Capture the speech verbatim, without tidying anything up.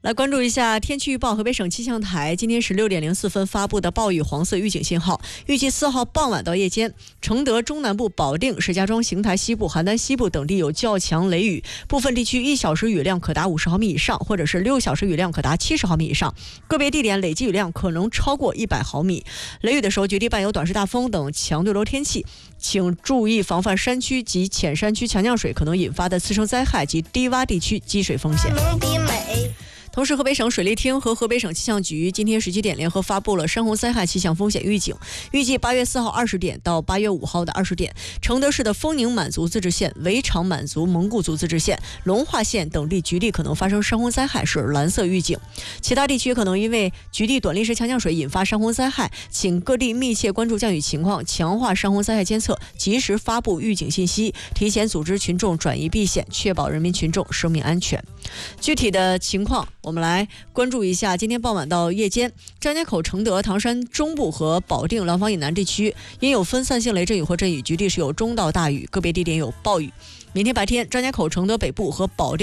来关注一下天气预报，河北省气象台今天十六点零四分发布的暴雨黄色预警信号，预计四号傍晚到夜间，承德中南部、保定、石家庄、邢台西部、邯郸西部等地有较强雷雨，部分地区一小时雨量可达五十毫米以上，或者是六小时雨量可达七十毫米以上，个别地点累计雨量可能超过一百毫米。雷雨的时候，绝地伴有短时大风等强对流天气，请注意防范山区及浅山区强降水可能引发的次生灾害及低洼地区积水风险。 浓比美。 同时，河北省水利厅和河北省气象局今天十七点联合发布了山洪灾害气象风险预警。预计八月四号二十点到八月五号的二十点，承德市的丰宁满族自治县、围场满族蒙古族自治县、龙化县等地局地可能发生山洪灾害，是蓝色预警。其他地区可能因为局地短历时强降水引发山洪灾害，请各地密切关注降雨情况，强化山洪灾害监测，及时发布预警信息，提前组织群众转移避险，确保人民群众生命安全。具体的情况，我们来关注一下今天傍晚到夜间，张家口、承德、唐山中部和保定、廊坊以南地区因有分散性雷阵雨或阵雨，局地是有中到大雨，个别地点有暴雨。明天白天，张家口、承德北部和保定